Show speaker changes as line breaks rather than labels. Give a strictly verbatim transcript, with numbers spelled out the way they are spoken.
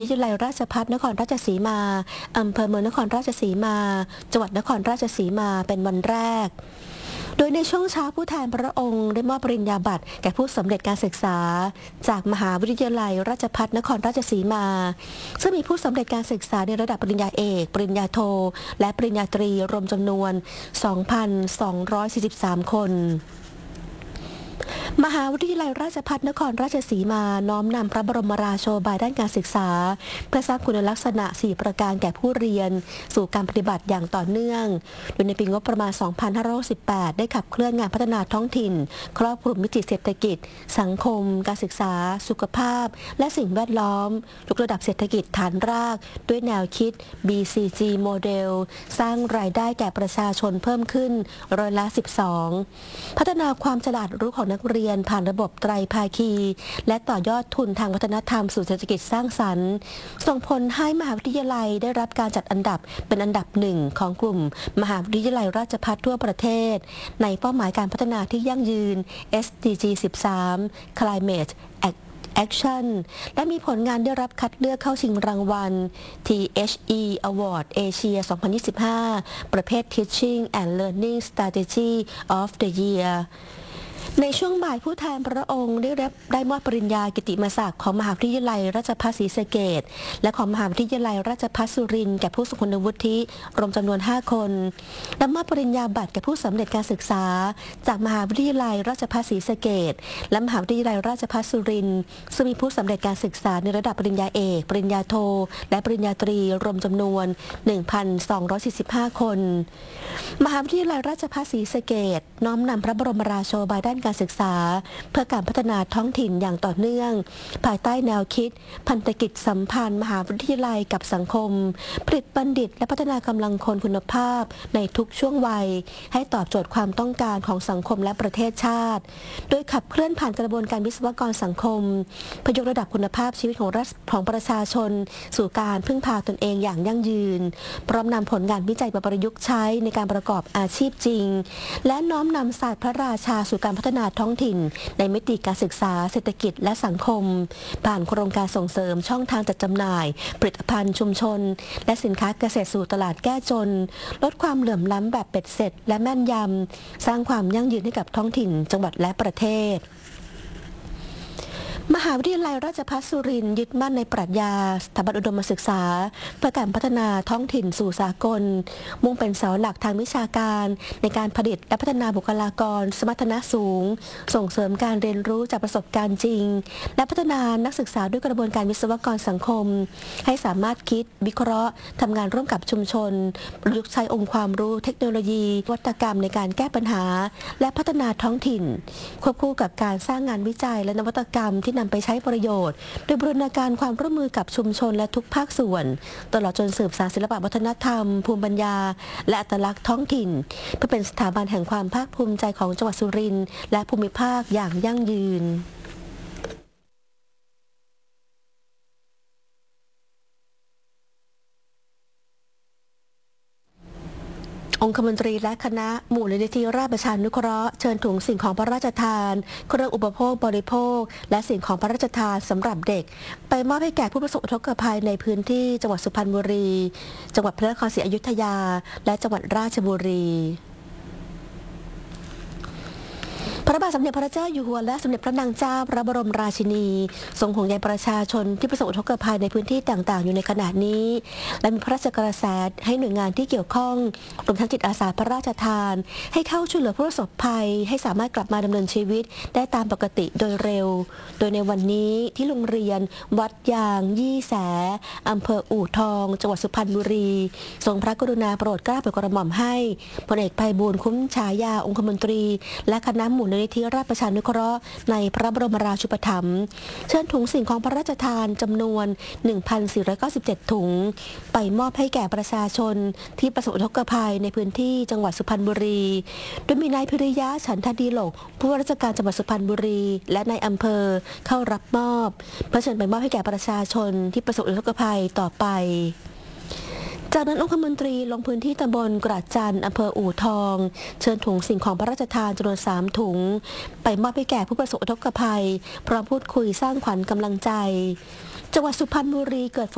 วิทยาลัยราชภัฏนครราชสีมาอำเภอเมืองนครราชสีมาจังหวัดนครราชสีมาเป็นวันแรกโดยในช่วงเช้าผู้แทนพระองค์ได้มอบปริญญาบัตรแก่ผู้สำเร็จการศึกษาจากมหาวิทยาลัยราชภัฏนครราชสีมาซึ่งมีผู้สำเร็จการศึกษาในระดับปริญญาเอกปริญญาโทและปริญญาตรีรวมจำนวน สองพันสองร้อยสี่สิบสาม คนมหาวิทยาลัยราชภัฏนครราชสีมาน้อมนำพระบรมราโชบายด้านการศึกษาเพื่อสร้างคุณลักษณะสี่ประการแก่ผู้เรียนสู่การปฏิบัติอย่างต่อเนื่องโดยในปีงบประมาณ สองพันห้าร้อยสิบแปด ได้ขับเคลื่อนงานพัฒนาท้องถิ่นครอบคลุมวิถีเศรษฐกิจสังคมการศึกษาสุขภาพและสิ่งแวดล้อมยกระดับเศรษฐกิจฐานรากด้วยแนวคิด บี ซี จี โมเดลสร้างรายได้แก่ประชาชนเพิ่มขึ้นร้อยละสิบสองพัฒนาความฉลาดรู้ของนักเรียนผ่านระบบไตรภาคีและต่อยอดทุนทางวัฒนธรรมสู่เศรษฐกิจสร้างสรรค์ส่งผลให้มหาวิทยาลัยได้รับการจัดอันดับเป็นอันดับหนึ่งของกลุ่มมหาวิทยาลัยราชภัฏทั่วประเทศในเป้าหมายการพัฒนาที่ยั่งยืน เอส ดี จี สิบสาม Climate Action และมีผลงานได้รับคัดเลือกเข้าชิงรางวัล ที เอช อี Award Asia สองพันยี่สิบห้า ประเภท Teaching and Learning Strategy of the Yearในช่วงบ่ายผู้แทนพระองค์ได้รับได้มอบปริญญากิตติมศักดิ์ของมหาวิทยาลัยราชภัฏศรีสะเกษและของมหาวิทยาลัยราชภัฏสุรินทร์แก่ผู้ทรงคุณวุฒิรวมจำนวนห้าคนและมอบปริญญาบัตรแก่ผู้สำเร็จการศึกษาจากมหาวิทยาลัยราชภัฏศรีสะเกษและมหาวิทยาลัยราชภัฏสุรินทร์ซึ่งมีผู้สำเร็จการศึกษาในระดับปริญญาเอกปริญญาโทและปริญญาตรีรวมจำนวน หนึ่งพันสองร้อยสี่สิบห้า คนมหาวิทยาลัยราชภัฏศรีสะเกษน้อมนำพระบรมราโชบายด้านการศึกษาเพื่อการพัฒนาท้องถิ่นอย่างต่อเนื่องภายใต้แนวคิดพันธกิจสัมพันธ์มหาวิทยาลัยกับสังคมผลิตบัณฑิตและพัฒนากำลังคนคุณภาพในทุกช่วงวัยให้ตอบโจทย์ความต้องการของสังคมและประเทศชาติโดยขับเคลื่อนผ่านกระบวนการวิศวกรสังคมเพื่อยกระดับคุณภาพชีวิตของรัฐของประชาชนสู่การพึ่งพาตนเองอย่างยั่งยืนพร้อมนำผลงานวิจัยมาประยุกต์ใช้ในการประกอบอาชีพจริงและน้อมนำศาสตร์พระราชาสู่การพัฒนาท้องถิ่นในมิติการศึกษาเศรษฐกิจและสังคมผ่านโครงการส่งเสริมช่องทางจัดจำหน่ายผลิตภัณฑ์ชุมชนและสินค้าเกษตรสู่ตลาดแก้จนลดความเหลื่อมล้ำแบบเป็ดเสร็จและแม่นยำสร้างความยั่งยืนให้กับท้องถิ่นจังหวัดและประเทศมหาวิทยาลัยราชภัฏสุรินทร์ยึดมั่นในปรัชญาสถาบันอุดมศึกษาเพื่อการพัฒนาท้องถิ่นสู่สากลมุ่งเป็นเสาหลักทางวิชาการในการผลิตและพัฒนาบุคลากรสมรรถนะสูงส่งเสริมการเรียนรู้จากประสบการณ์จริงและพัฒนานักศึกษาด้วยกระบวนการวิศวกรสังคมให้สามารถคิดวิเคราะห์ทำงานร่วมกับชุมชนประยุกต์ใช้องค์ความรู้เทคโนโลยีนวัตกรรมในการแก้ปัญหาและพัฒนาท้องถิ่นควบคู่กับการสร้างงานวิจัยและนวัตกรรมที่นำไปใช้ประโยชน์โดยบูรณาการความร่วมมือกับชุมชนและทุกภาคส่วนตลอดจนสืบสานศิลปวัฒนธรรมภูมิปัญญาและอัตลักษณ์ท้องถิ่นเพื่อเป็นสถาบันแห่งความภาคภูมิใจของจังหวัดสุรินทร์และภูมิภาคอย่างยั่งยืนองคมนตรีและคณะมูลนิธิราชประชานุเคราะห์เชิญถุงสิ่งของพระราชทานเครื่องอุปโภคบริโภคและสิ่งของพระราชทานสำหรับเด็กไปมอบให้แก่ผู้ประสบอุทกภัยในพื้นที่จังหวัดสุพรรณบุรีจังหวัดพระนครศรีอยุธยาและจังหวัดราชบุรีพระบาทสมเด็จพระเจ้าอยู่หัวและสมเด็จพระนางเจ้าพระบรมราชินีทรงห่วงใยประชาชนที่ประสบอุทกภัยในพื้นที่ต่างๆอยู่ในขณะนี้และมีพระราชกระแสให้หน่วยงานที่เกี่ยวข้องรวมทั้งจิตอาสาพระราชทานให้เข้าช่วยเหลือผู้ประสบภัยให้สามารถกลับมาดำเนินชีวิตได้ตามปกติโดยเร็วโดยในวันนี้ที่โรงเรียนวัดยางยี่แสอำเภออู่ทองจังหวัดสุพรรณบุรีทรงพระกรุณาโปรดเกล้าโปรดกระหม่อมให้พลเอกไพบูลย์คุ้มฉายาองคมนตรีและคณะมูลนิธิราชประชานุเคราะห์ในพระบรมราชูปถัมภ์เชิญถุงสิ่งของพระราชทานจำนวน หนึ่งพันสี่ร้อยเก้าสิบเจ็ด ถุงไปมอบให้แก่ประชาชนที่ประสบอุทกภัยในพื้นที่จังหวัดสุพรรณบุรีโดยมีนายพิริยะฉันทดีโลกผู้ว่าราชการจังหวัดสุพรรณบุรีและนายอำเภอเข้ารับมอบเพื่อเชิญไปมอบให้แก่ประชาชนที่ประสบอุทกภัยต่อไปจากนั้นองคมนตรีลงพื้นที่ตำบลกระจันอำเภออู่ทองเชิญถุงสิ่งของพระราชทานจำนวนสามถุงไปมอบให้แก่ผู้ประสบอุทกภัยพร้อมพูดคุยสร้างขวัญกำลังใจจังหวัดสุพรรณบุรีเกิดฝน